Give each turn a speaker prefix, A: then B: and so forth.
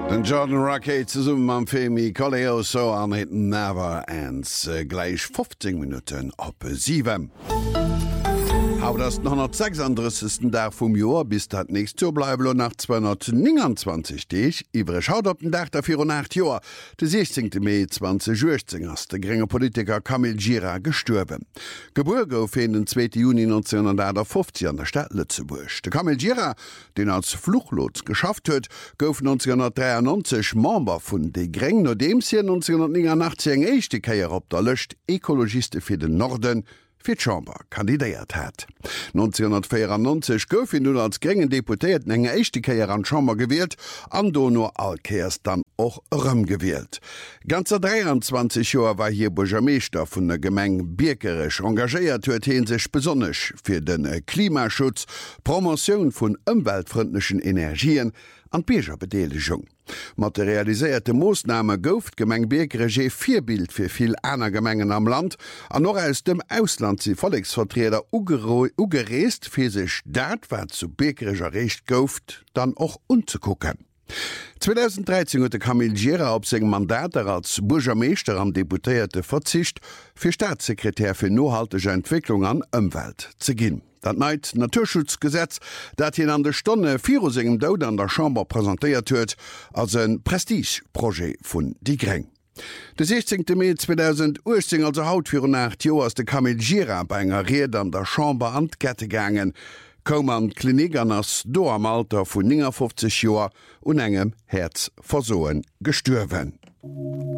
A: Den Jordan Rocket ze summen am Femi Coleo so an het Never Ends gleich 15 Minuten op 7. Haut das 136. Tag vum Joer bis dat nächst Joer bleibelo nach 229 Deeg iwrech haut op den Dach der 48 Joer de 16. Mei 2016 ass de geringe Politiker Kamil Gira gestorben. Geburt gouf den 2. Juni 1950 an der Stadt Lützeburg. De Kamil Gira, den als Fluchlots geschafft huet, gouf 1993 Member vun de Greng, no dem sie 1989 eng eischchte Käier op der Lëcht Ekologiste fir den Norden fir d'Chamber kandidéiert hat. 1994 gouf nun als grengen Deputéet enge Eichtekeier an Chamber gewählt, an Dono Alkeers dann och ëm gewählt. Ganzer 23 Joer war hier Burgermeester vun der Gemeng Birkerech engagéiert huet hien sech besonnech fir den Klimaschutz, Promotion vun ëmweltfreundlichen Energien an Biergerbedeeligung. Materialiséierte Moosname gouft Gemeng Birkerech Vierbild fir vill aner Gemengen am Land, an noch aus dem Ausland sie Volksvertreter ugereest fir sech dat wat zu Birkerecher Recht gouft, dann och unzukucken. 2013 huet Kamil Gira op segem Mandat als Burgermeester am Deputéierte verzicht fir Staatssekretär fir nohaltege Entwicklung an Ëmwelt ze ginn. Dat neit Naturschutzgesetz, dat hien an de Stonne vir segem Doud an der Chamber präsentéiert huet als een Prestigeproje vun die Greng. De 16. Mei 2018 also haut vir 8 Joer ass de Kamil Gira bei enger Rede an der Chamber an d'Kette gangen, kom an Klinikern ass do am Alter vun 59 Joer un engem Herzversoen gestuerwen.